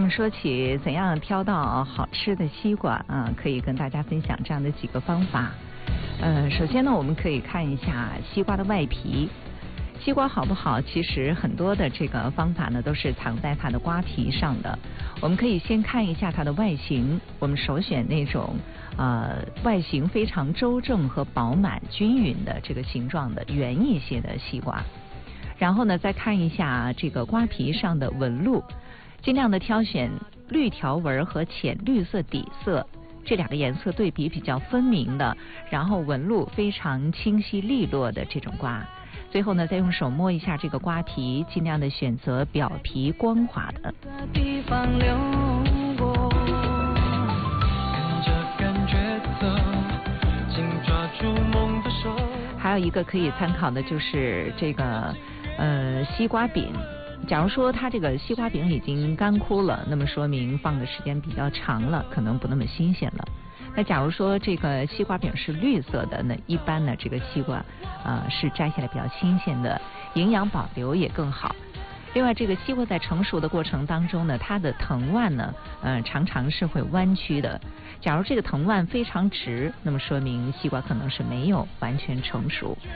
们说起怎样挑到好吃的西瓜啊，可以跟大家分享这样的几个方法。首先呢，我们可以看一下西瓜的外皮。西瓜好不好？其实很多的这个方法呢，都是藏在它的瓜皮上的。我们可以先看一下它的外形，我们首选那种外形非常周正和饱满均匀的这个形状的圆一些的西瓜。然后呢，再看一下这个瓜皮上的纹路，尽量的挑选绿条纹和浅绿色底色这两个颜色对比比较分明的，然后纹路非常清晰利落的这种瓜。最后呢，再用手摸一下这个瓜皮，尽量的选择表皮光滑的。还有一个可以参考的就是这个西瓜饼。假如说它这个西瓜饼已经干枯了，那么说明放的时间比较长了，可能不那么新鲜了。那假如说这个西瓜饼是绿色的，那一般呢这个西瓜是摘下来比较新鲜的，营养保留也更好。另外，这个西瓜在成熟的过程当中呢，它的藤蔓呢常常是会弯曲的。假如这个藤蔓非常直，那么说明西瓜可能是没有完全成熟。